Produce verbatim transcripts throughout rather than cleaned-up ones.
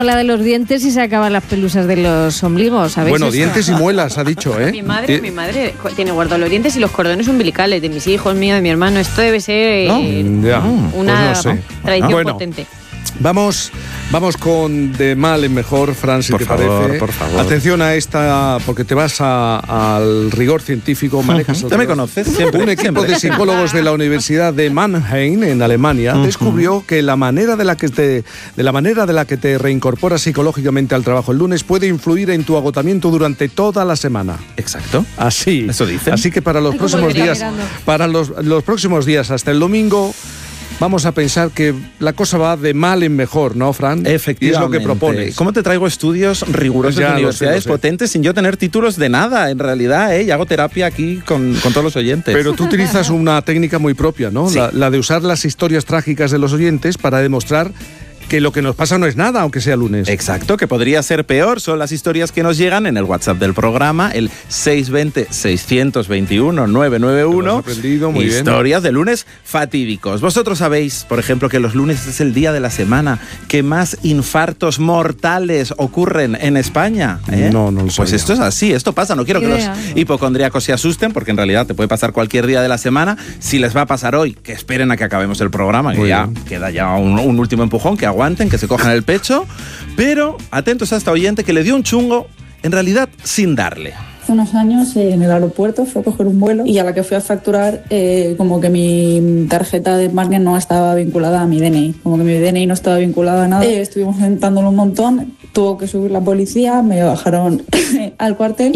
la de los dientes y se acaban las pelusas de los ombligos, ¿sabéis? Bueno, eso? dientes y muelas, ha dicho, ¿eh? Mi madre, ¿Tien? mi madre tiene guardados los dientes y los cordones umbilicales de mis hijos, míos, de mi hermano. Esto debe ser ¿No? eh, Ya, una pues no sé. tradición Bueno, potente. Vamos, vamos con de mal en mejor, Fran, si por te favor, parece. Por favor. Atención a esta, porque te vas a, al rigor científico. Manejas. ¿Ya me conoces? Siempre, Un equipo siempre. de psicólogos de la Universidad de Mannheim, en Alemania, uh-huh. descubrió que la manera de la que te, de la manera de la que te reincorporas psicológicamente al trabajo el lunes puede influir en tu agotamiento durante toda la semana. Exacto. Así. Eso dicen. Así que para los Ay, próximos días, mirando. para los, los próximos días hasta el domingo. Vamos a pensar que la cosa va de mal en mejor, ¿no, Fran? Efectivamente. Y es lo que propones. ¿Cómo te traigo estudios rigurosos Ya, de lo universidades sé, lo sé. potentes sin yo tener títulos de nada, en realidad, ¿eh? Y hago terapia aquí con, con todos los oyentes. Pero tú utilizas una técnica muy propia, ¿no? Sí. La, la de usar las historias trágicas de los oyentes para demostrar que lo que nos pasa no es nada, aunque sea lunes. Exacto, que podría ser peor. Son las historias que nos llegan en el WhatsApp del programa, el seis dos cero, seis dos uno, nueve nueve uno. Lo has aprendido muy bien. Historias de lunes fatídicos. Vosotros sabéis, por ejemplo, que los lunes es el día de la semana que más infartos mortales ocurren en España. ¿eh? No, no lo Pues sabía. esto es así, esto pasa. No quiero que los Idea. hipocondríacos se asusten, porque en realidad te puede pasar cualquier día de la semana. Si les va a pasar hoy, que esperen a que acabemos el programa, que Muy ya bien. queda ya un, un último empujón, que aguanten, que se cojan el pecho. Pero atentos a esta oyente que le dio un chungo, en realidad sin darle. Hace unos años eh, en el aeropuerto fui a coger un vuelo y a la que fui a facturar eh, como que mi tarjeta de embarque no estaba vinculada a mi D N I, como que mi D N I no estaba vinculado a nada. Eh, estuvimos intentándolo un montón, tuvo que subir la policía, me bajaron al cuartel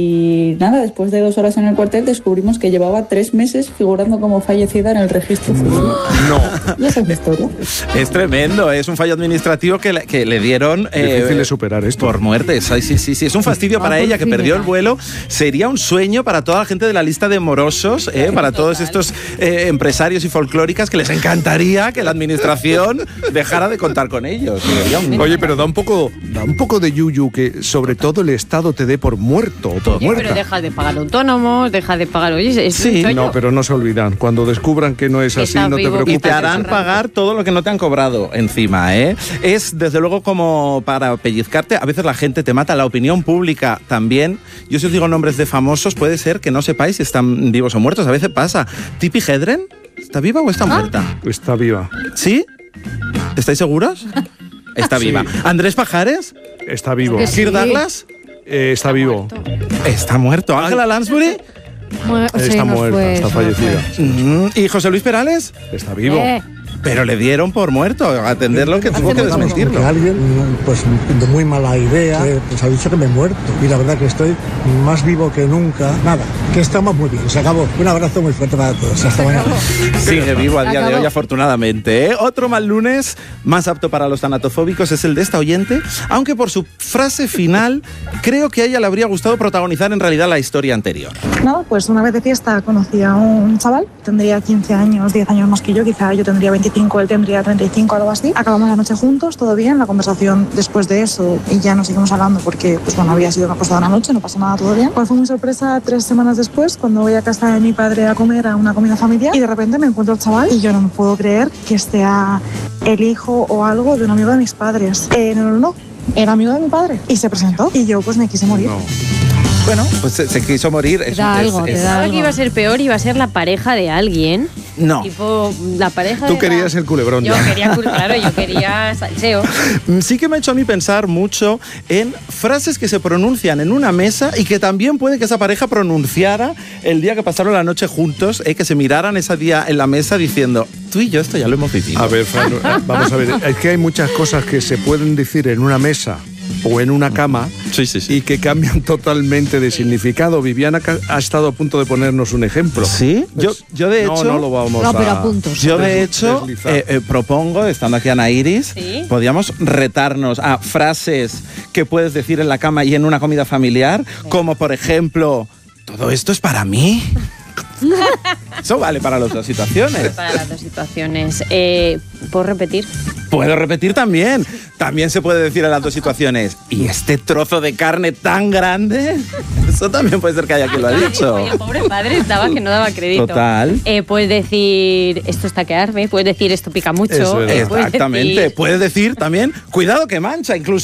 y nada, después de dos horas en el cuartel descubrimos que llevaba tres meses figurando como fallecida en el registro civil. No. Y esa es mi historia. Es tremendo, es un fallo administrativo que le, que le dieron eh, Difícil de superar esto. por muerte. Sí, sí, sí, sí. Es un fastidio Ah, para por ella que fin, perdió ya. el vuelo. Sería un sueño para toda la gente de la lista de morosos, eh, para todos estos eh, empresarios y folclóricas que les encantaría que la administración dejara de contar con ellos. Sería un- Oye, pero da un poco, da un poco de yuyu que sobre todo el Estado te dé por muerto o por Oye, muerta. pero deja de pagar autónomos, deja de pagar... Oye, es Sí, un sueño. No, pero no se olvidan. Cuando descubran que no es así, Está no te vivo, preocupes. Y te harán pagar todo lo que no te han cobrado encima, ¿eh? Es, desde luego, como para pellizcarte. A veces la gente te mata, la opinión pública también. Yo si os digo nombres de famosos, puede ser que no sepáis si están vivos o muertos. A veces pasa. ¿Tippi Hedren? ¿Está viva o está muerta? Está viva. ¿Sí? ¿Estáis seguros? Está Sí. viva. ¿Andrés Pajares? Está vivo. Que sí. ¿Kirk Douglas? Eh, está vivo. Está muerto. ¿Ángela Lansbury? Mu- sí, Está no muerta, fue, está no fallecida. fue. Mm, ¿Y José Luis Perales? Está vivo. Eh, Pero le dieron por muerto. Atenderlo que tuvo que Hace mucho. desmentirlo. Que alguien, pues de muy mala idea, eh, pues ha dicho que me he muerto. Y la verdad que estoy más vivo que nunca. Nada, que estamos muy bien. Se acabó. Un abrazo muy fuerte para todos. Hasta mañana. Sigue vivo a día de Acabó. hoy, afortunadamente. ¿eh? Otro mal lunes, más apto para los tanatofóbicos, es el de esta oyente, aunque por su frase final, creo que a ella le habría gustado protagonizar en realidad la historia anterior. Nada, pues una vez de fiesta conocí a un chaval, tendría quince años, diez años más que yo, quizá yo tendría veinticinco, él tendría treinta y cinco, algo así. Acabamos la noche juntos, todo bien, la conversación después de eso y ya nos seguimos hablando porque, pues bueno, había sido una cosa de una noche, no pasa nada, todo bien. Pues fue muy sorpresa tres semanas después cuando voy a casa de mi padre a comer a una comida familiar y de repente me encuentro al chaval y yo no me puedo creer que sea el hijo o algo de un amigo de mis padres. Eh, no, no, no, era amigo de mi padre y se presentó y yo pues me quise morir. No. Bueno, pues se, se quiso morir. Te da algo, te da Pensaba algo. que iba a ser peor, iba a ser la pareja de alguien. No. Tipo, la pareja Tú de querías la... el culebrón Yo ya. quería, cul- claro, yo quería salseo. Sí que me ha hecho a mí pensar mucho en frases que se pronuncian en una mesa y que también puede que esa pareja pronunciara el día que pasaron la noche juntos, eh, que se miraran ese día en la mesa diciendo, tú y yo esto ya lo hemos vivido. A ver, Fran, vamos a ver. Es que hay muchas cosas que se pueden decir en una mesa o en una cama Sí, sí, sí. y que cambian totalmente de significado. Viviana ca- ha estado a punto de ponernos un ejemplo. ¿Sí? Yo, yo de no, hecho... no lo vamos No, a... pero a puntos. Yo de hecho deslizar. eh, eh, propongo, estando aquí Ana Iris, Sí. podríamos retarnos a frases que puedes decir en la cama y en una comida familiar, como por ejemplo, ¿todo esto es para mí? Eso vale para las dos situaciones. Para las dos situaciones. Eh, ¿Puedo repetir? Puedo repetir también. También se puede decir en las dos situaciones. ¿Y este trozo de carne tan grande? Eso también puede ser que haya quien lo ha dicho. Oye, el pobre padre estaba que no daba crédito. Total. Eh, puedes decir, esto está que arde, puedes decir, esto pica mucho. Eso es eh, puedes Exactamente. decir- Puedes decir también, cuidado que mancha, incluso.